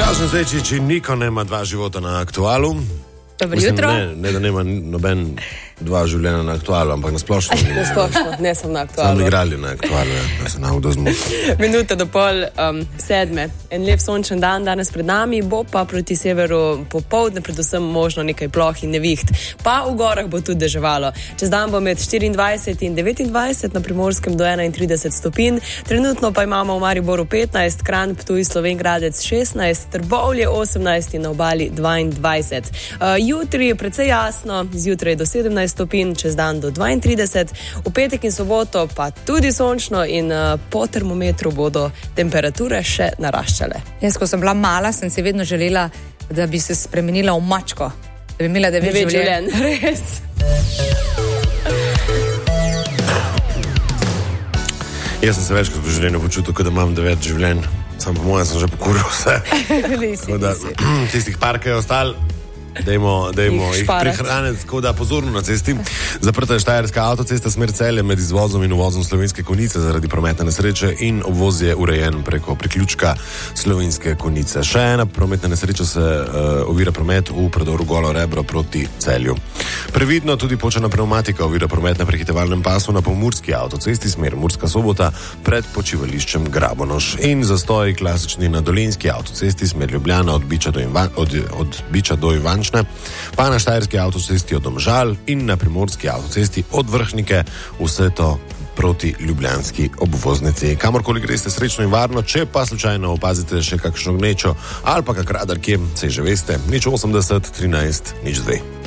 Kažem zdaj, če Niko nema dva života na aktualu. Dobro jutro. Ne, da nema noben dva življenja na aktualu, ampak na splošno. Na splošno, ne sem na aktualu. Sam igrali na aktualu, da se nam dozmoti. Minuta do pol sedme. En lep sončen dan danes pred nami, bo pa proti severu popoldne predvsem možno nekaj ploh in neviht. Pa v gorah bo tudi deževalo. Čez dan bo med 24 in 29, na Primorskem do 31 stopinj. Trenutno pa imamo v Mariboru 15, Kranj, Ptuj, Slovenj Gradec 16, Trbovlje 18 in na obali 22. Jutri je precej jasno, zjutraj do 17 stopinj, čez dan do 32, v petek in soboto pa tudi sončno in po termometru bodo temperature še naraščale. Jaz, ko sem bila mala, sem si vedno želela, da bi se spremenila v mačko. Da bi imela 9 življenj. Res. Jaz sem se večkrat v življenju počutil, da imam 9 življenj. Sam po mojem sem že pokuril vse. Tistih par, ki je ostal, dajmo jih prihraniti, tako da pozorno na cesti. Zaprta je štajerska avtocesta smer Celje med izvozom in uvozom Slovenske Konjice zaradi prometne nesreče in obvoz je urejen preko priključka Slovenske Konjice. Še ena prometna nesreča se ovira promet v predoru Golo Rebro proti Celju. Previdno tudi počena pneumatika ovira promet na prehitevalnem pasu na pomurski avtocesti smer Murska Sobota pred počivališčem Grabonoš in zastoj klasični na dolenjski avtocesti smer Ljubljana od Biča do Ivančne, pa na štajerski avtocesti od Domžal in na primorski avtocesti od Vrhnike, vse to proti ljubljanski obvoznici. Kamorkoli greste srečno in varno, če pa slučajno opazite še kakšno gnečo ali pa kak radar kje, se že veste, 080 13 02.